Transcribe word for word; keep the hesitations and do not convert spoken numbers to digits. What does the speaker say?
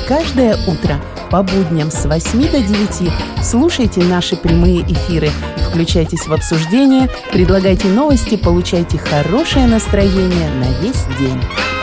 каждое утро по будням с восьми до девяти слушайте наши прямые эфиры, включайтесь в обсуждение, предлагайте новости, получайте хорошее настроение на весь день.